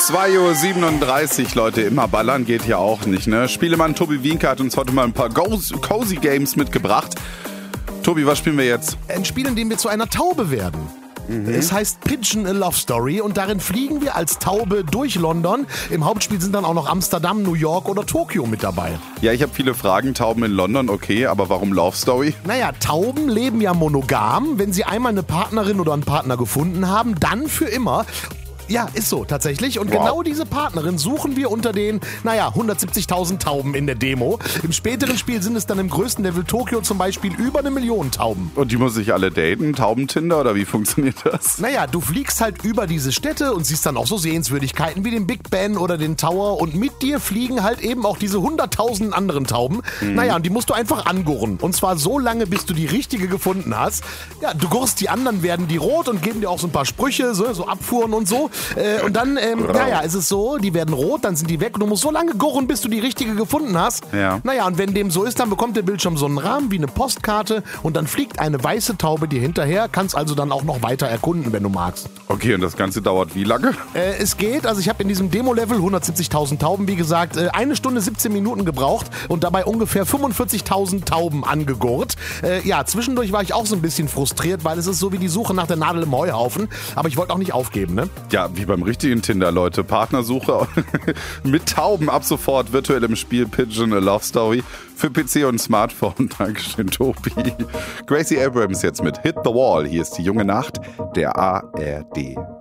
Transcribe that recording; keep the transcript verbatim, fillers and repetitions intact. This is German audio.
zwei Uhr siebenunddreißig, Leute, immer ballern geht ja auch nicht, ne? Spielemann Tobi Wienke hat uns heute mal ein paar Cozy Games mitgebracht. Tobi, was spielen wir jetzt? Ein Spiel, in dem wir zu einer Taube werden. Mhm. Es heißt Pigeon a Love Story und darin fliegen wir als Taube durch London. Im Hauptspiel sind dann auch noch Amsterdam, New York oder Tokio mit dabei. Ja, ich habe viele Fragen. Tauben in London, okay, aber warum Love Story? Naja, Tauben leben ja monogam. Wenn sie einmal eine Partnerin oder einen Partner gefunden haben, dann für immer. Ja, ist so, tatsächlich. Und wow. Genau diese Partnerin suchen wir unter den, naja, hundertsiebzigtausend Tauben in der Demo. Im späteren Spiel sind es dann im größten Level Tokio zum Beispiel über eine Million Tauben. Und die muss ich alle daten? Taubentinder oder wie funktioniert das? Naja, du fliegst halt über diese Städte und siehst dann auch so Sehenswürdigkeiten wie den Big Ben oder den Tower. Und mit dir fliegen halt eben auch diese hunderttausend anderen Tauben. Mhm. Naja, und die musst du einfach angurren. Und zwar so lange, bis du die richtige gefunden hast. Ja, du gurrst die anderen, werden die rot und geben dir auch so ein paar Sprüche, so, so Abfuhren und so. Äh, und dann, ähm, naja, ist es so, die werden rot, dann sind die weg und du musst so lange gurren, bis du die richtige gefunden hast. Ja. Naja, und wenn dem so ist, dann bekommt der Bildschirm so einen Rahmen wie eine Postkarte und dann fliegt eine weiße Taube dir hinterher, kannst also dann auch noch weiter erkunden, wenn du magst. Okay, und das Ganze dauert wie lange? Äh, es geht, also ich habe in diesem Demo-Level hundertsiebzigtausend Tauben, wie gesagt, äh, eine Stunde siebzehn Minuten gebraucht und dabei ungefähr fünfundvierzigtausend Tauben angegurrt. Äh, ja, zwischendurch war ich auch so ein bisschen frustriert, weil es ist so wie die Suche nach der Nadel im Heuhaufen, aber ich wollte auch nicht aufgeben, ne? Ja, wie beim richtigen Tinder, Leute. Partnersuche mit Tauben ab sofort virtuell im Spiel Pigeon a Love Story für P C und Smartphone. Dankeschön, Tobi. Gracie Abrams jetzt mit Hit the Wall. Hier ist die junge Nacht der A R D.